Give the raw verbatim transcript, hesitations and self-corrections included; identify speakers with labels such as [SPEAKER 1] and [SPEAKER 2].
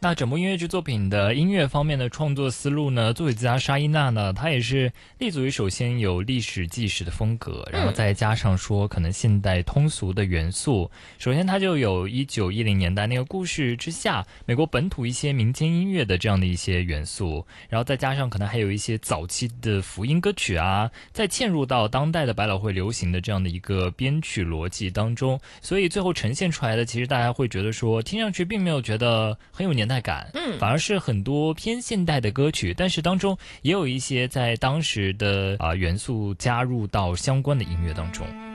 [SPEAKER 1] 那整部音乐剧作品的音乐方面的创作思路呢，作曲家沙伊娜呢，她也是立足于首先有历史纪实的风格，然后再加上说可能现代通俗的元素。首先它就有一九一零年代那个故事之下美国本土一些民间音乐的这样的一些元素，然后再加上可能还有一些早期的福音歌曲啊，再嵌入到当代的百老汇流行的这样的一个编曲逻辑当中，所以最后呈现出来的其实大家会觉得说听上去并没有觉得很有年代感，嗯，反而是很多偏现代的歌曲，但是当中也有一些在当时的啊、呃、元素加入到相关的音乐当中。